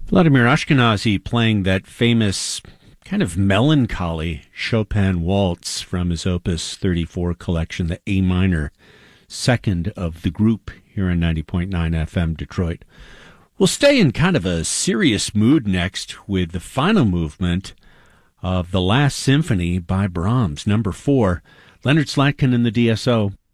Vladimir Ashkenazy playing that famous kind of melancholy Chopin waltz from his Opus 34 collection, the A minor, second of the group here on 90.9 FM Detroit. We'll stay in kind of a serious mood next with the final movement of the Last Symphony by Brahms, number 4. Leonard Slatkin and the DSO.